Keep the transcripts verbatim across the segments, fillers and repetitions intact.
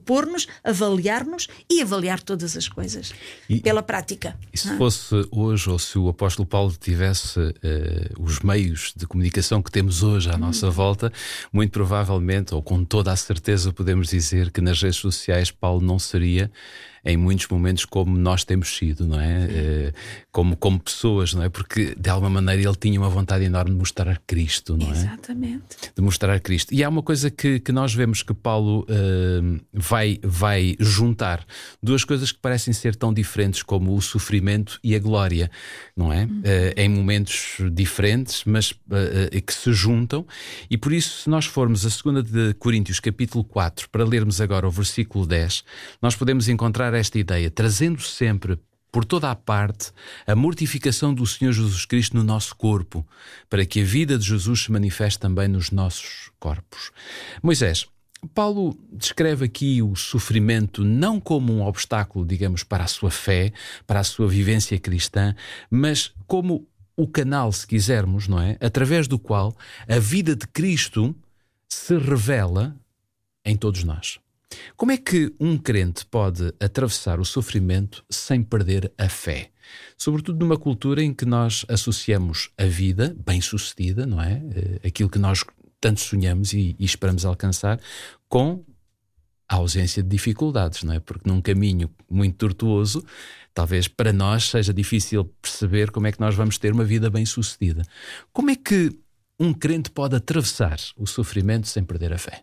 propor-nos, avaliar-nos e avaliar todas as coisas e, pela prática. E se fosse hoje, ou se o apóstolo Paulo tivesse uh, os meios de comunicação que temos hoje à hum. nossa volta, muito provavelmente, ou com toda a certeza, podemos dizer que nas redes sociais Paulo não seria em muitos momentos como nós temos sido, não é? Uh, como, como pessoas, não é? Porque de alguma maneira ele tinha uma vontade enorme de mostrar Cristo, não é? Exatamente. De mostrar Cristo. E há uma coisa que, que nós vemos que Paulo uh, vai, vai juntar duas coisas que parecem ser tão diferentes como o sofrimento e a glória, não é? Uhum. Uh, em momentos diferentes, mas uh, que se juntam. E por isso, se nós formos a segunda de Coríntios capítulo quatro, para lermos agora o versículo dez, nós podemos encontrar esta ideia, trazendo sempre por toda a parte a mortificação do Senhor Jesus Cristo no nosso corpo, para que a vida de Jesus se manifeste também nos nossos corpos. Moisés, Paulo descreve aqui o sofrimento não como um obstáculo, digamos, para a sua fé, para a sua vivência cristã, mas como o canal, se quisermos, não é? Através do qual a vida de Cristo se revela em todos nós. Como é que um crente pode atravessar o sofrimento sem perder a fé? Sobretudo numa cultura em que nós associamos a vida bem-sucedida, não é? Aquilo que nós tanto sonhamos e, e esperamos alcançar, com a ausência de dificuldades, não é? Porque num caminho muito tortuoso, talvez para nós seja difícil perceber como é que nós vamos ter uma vida bem-sucedida. Como é que um crente pode atravessar o sofrimento sem perder a fé?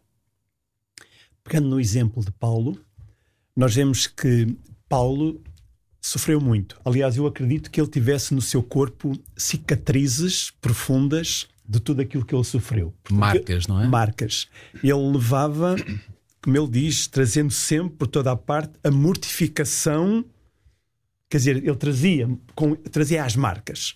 Pegando no exemplo de Paulo, nós vemos que Paulo sofreu muito. Aliás, eu acredito que ele tivesse no seu corpo cicatrizes profundas de tudo aquilo que ele sofreu. Porque, marcas, não é? Marcas. Ele levava, como ele diz, trazendo sempre por toda a parte a mortificação, quer dizer, ele trazia, com, trazia as marcas.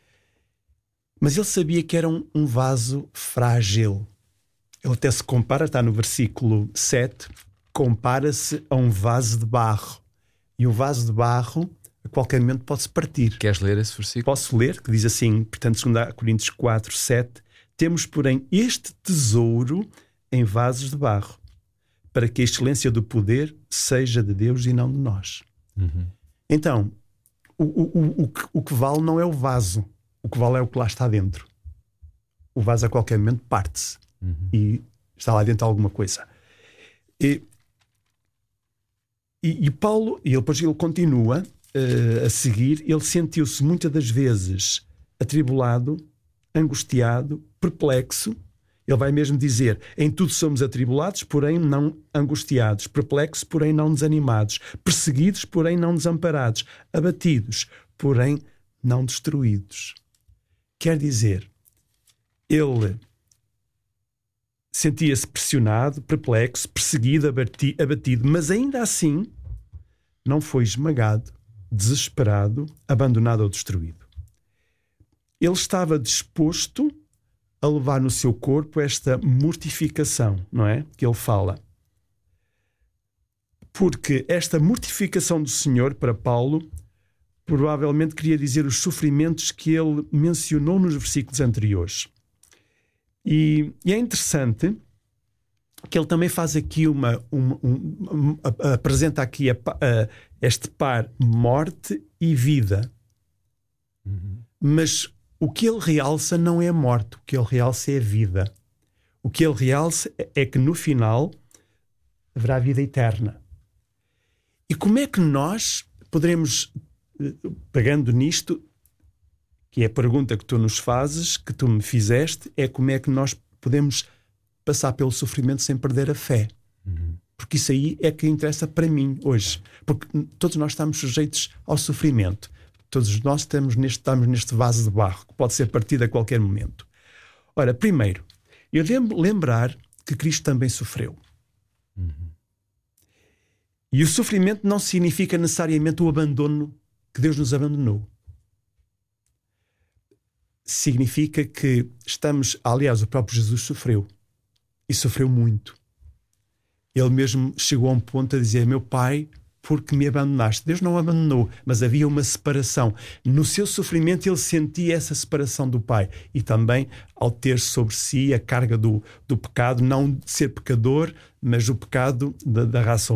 Mas ele sabia que era um, um vaso frágil. Ele até se compara, está no versículo sete, compara-se a um vaso de barro. E o vaso de barro, a qualquer momento, pode-se partir. Queres ler esse versículo? Posso ler, que diz assim, portanto, dois Coríntios quatro, sete. Temos, porém, este tesouro em vasos de barro, para que a excelência do poder seja de Deus e não de nós. Uhum. Então, o, o, o, o, que, o que vale não é o vaso. O que vale é o que lá está dentro. O vaso, a qualquer momento, parte-se. Uhum. E está lá dentro alguma coisa. E, e, e Paulo, e ele, depois ele continua uh, a seguir, ele sentiu-se muitas das vezes atribulado, angustiado, perplexo. Ele vai mesmo dizer, em tudo somos atribulados, porém não angustiados, perplexos, porém não desanimados, perseguidos, porém não desamparados, abatidos, porém não destruídos. Quer dizer, ele sentia-se pressionado, perplexo, perseguido, abati- abatido, mas ainda assim não foi esmagado, desesperado, abandonado ou destruído. Ele estava disposto a levar no seu corpo esta mortificação, não é? Que ele fala. Porque esta mortificação do Senhor, para Paulo, provavelmente queria dizer os sofrimentos que ele mencionou nos versículos anteriores. E, e é interessante que ele também faz aqui uma, uma, uma, uma apresenta aqui a, a, este par morte e vida. Uhum. Mas o que ele realça não é a morte, o que ele realça é a vida. O que ele realça é que no final haverá vida eterna. E como é que nós poderemos, pegando nisto, que é a pergunta que tu nos fazes, que tu me fizeste, é como é que nós podemos passar pelo sofrimento sem perder a fé. Uhum. Porque isso aí é que interessa para mim hoje. Porque todos nós estamos sujeitos ao sofrimento. Todos nós estamos neste, estamos neste vaso de barro, que pode ser partido a qualquer momento. Ora, primeiro, eu devo lembrar que Cristo também sofreu. Uhum. E o sofrimento não significa necessariamente o abandono, que Deus nos abandonou. Significa que estamos... Aliás, o próprio Jesus sofreu. E sofreu muito. Ele mesmo chegou a um ponto a dizer, meu Pai, por que me abandonaste? Deus não o abandonou, mas havia uma separação. No seu sofrimento ele sentia essa separação do Pai. E também ao ter sobre si a carga do, do pecado, não de ser pecador, mas o pecado da, da raça